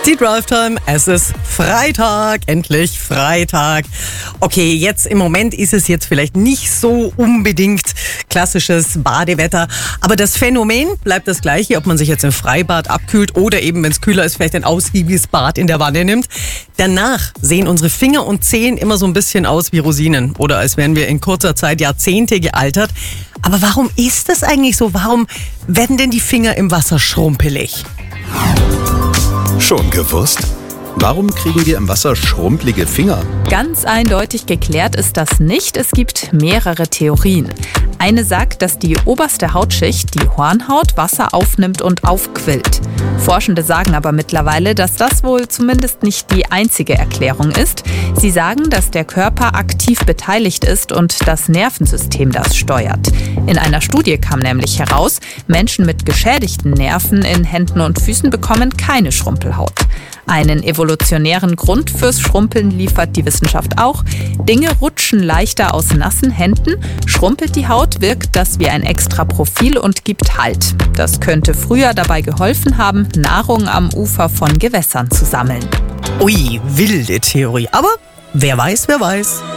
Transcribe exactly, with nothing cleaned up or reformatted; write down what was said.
Die Drive Time, es ist Freitag, endlich Freitag. Okay, jetzt im Moment ist es jetzt vielleicht nicht so unbedingt klassisches Badewetter, aber das Phänomen bleibt das gleiche, ob man sich jetzt im Freibad abkühlt oder eben, wenn es kühler ist, vielleicht ein ausgiebiges Bad in der Wanne nimmt. Danach sehen unsere Finger und Zehen immer so ein bisschen aus wie Rosinen oder als wären wir in kurzer Zeit Jahrzehnte gealtert. Aber warum ist das eigentlich so? Warum werden denn die Finger im Wasser schrumpelig? Schon gewusst? Warum kriegen wir im Wasser schrumpelige Finger? Ganz eindeutig geklärt ist das nicht. Es gibt mehrere Theorien. Eine sagt, dass die oberste Hautschicht, die Hornhaut, Wasser aufnimmt und aufquillt. Forschende sagen aber mittlerweile, dass das wohl zumindest nicht die einzige Erklärung ist. Sie sagen, dass der Körper aktiv beteiligt ist und das Nervensystem das steuert. In einer Studie kam nämlich heraus, Menschen mit geschädigten Nerven in Händen und Füßen bekommen keine Schrumpelhaut. Einen evolutionären Grund fürs Schrumpeln liefert die Wissenschaft auch. Dinge rutschen leichter aus nassen Händen. Schrumpelt die Haut, wirkt das wie ein extra Profil und gibt Halt. Das könnte früher dabei geholfen haben, Nahrung am Ufer von Gewässern zu sammeln. Ui, wilde Theorie. Aber wer weiß, wer weiß.